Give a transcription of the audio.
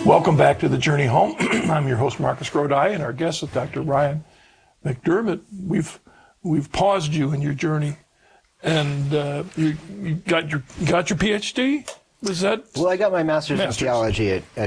Welcome back to The Journey Home. I'm your host, Marcus Grodi, and our guest is Dr. Ryan McDermott. We've paused you in your journey, and you got your PhD? Was that? Well, I got my master's in theology at